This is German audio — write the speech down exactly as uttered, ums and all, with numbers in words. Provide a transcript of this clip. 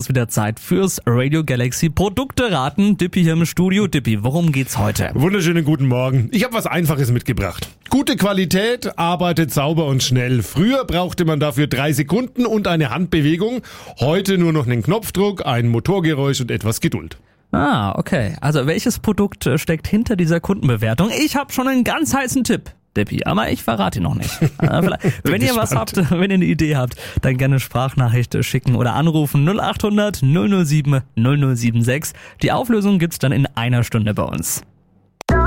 ist wieder Zeit fürs Radio Galaxy Produkte raten. Dippi hier im Studio. Dippi, worum geht's heute? Wunderschönen guten Morgen. Ich habe was Einfaches mitgebracht. Gute Qualität, arbeitet sauber und schnell. Früher brauchte man dafür drei Sekunden und eine Handbewegung. Heute nur noch einen Knopfdruck, ein Motorgeräusch und etwas Geduld. Ah, okay. Also welches Produkt äh, steckt hinter dieser Kundenbewertung? Ich habe schon einen ganz heißen Tipp, Dippi, aber ich verrate ihn noch nicht. Äh, vielleicht, wenn ihr was habt, wenn ihr eine Idee habt, dann gerne Sprachnachricht schicken oder anrufen null acht hundert null null sieben null null sieben sechs. Die Auflösung gibt's dann in einer Stunde bei uns.